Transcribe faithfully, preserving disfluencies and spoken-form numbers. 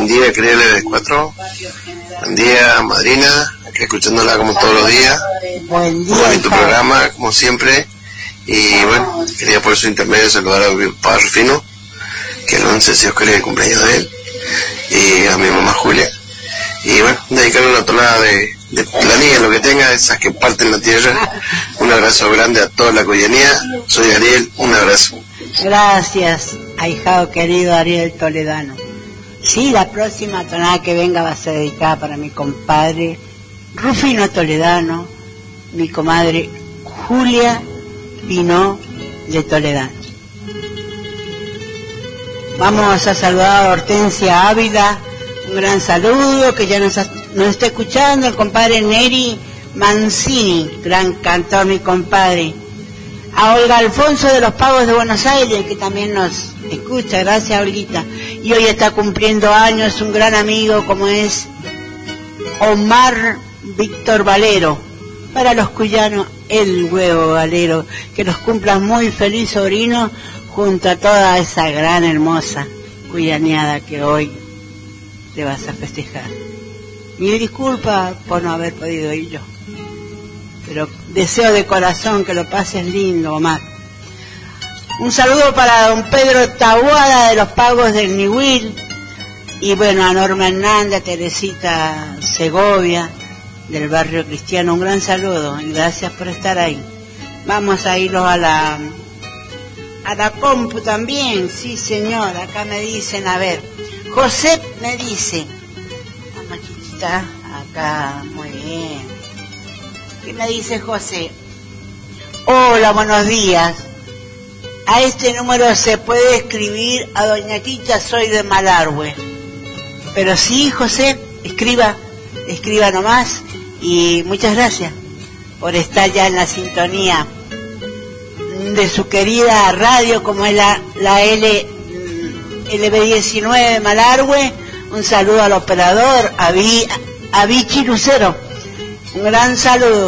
buen día, querida L D cuatro. Buen día, madrina, aquí escuchándola como todos los días. Buen día. Muy bonito programa, como siempre. Y bueno, quería por su intermedio saludar a mi papá Rufino, que el once, si Oscar es el cumpleaños de él, y a mi mamá Julia. Y bueno, dedicarle una tonada de, de planilla, lo que tenga, esas que parten la tierra. Un abrazo grande a toda la coyanía. Soy Ariel, un abrazo. Gracias, ahijado querido Ariel Toledano. Sí, la próxima tonada que venga va a ser dedicada para mi compadre Rufino Toledano, mi comadre Julia Pino de Toledano. Vamos a saludar a Hortensia Ávila, un gran saludo, que ya nos, nos está escuchando, el compadre Neri Mancini, gran cantor, mi compadre. A Olga Alfonso de los Pagos de Buenos Aires, que también nos escucha, gracias Olguita. Y hoy está cumpliendo años un gran amigo como es Omar Víctor Valero, para los cuyanos el huevo Valero, que nos cumplan muy feliz sobrino junto a toda esa gran hermosa cuyaneada que hoy te vas a festejar. Mi disculpa por no haber podido ir yo, pero deseo de corazón que lo pases lindo, Omar. Un saludo para don Pedro Taboada de los Pagos del Niwil, y bueno, a Norma Hernández, a Teresita Segovia del barrio cristiano, un gran saludo y gracias por estar ahí. Vamos a irnos a la a la compu también, sí señor, acá me dicen, a ver, José me dice, vamos chiquita, acá, muy bien. ¿Qué me dice José? Hola, buenos días. A este número se puede escribir a doña Quicha, soy de Malargüe. Pero sí, José, escriba, escriba nomás, y muchas gracias por estar ya en la sintonía de su querida radio, como es la, la L, L B diecinueve Malargüe. Un saludo al operador, a, Vi, a Vichy Lucero. Un gran saludo.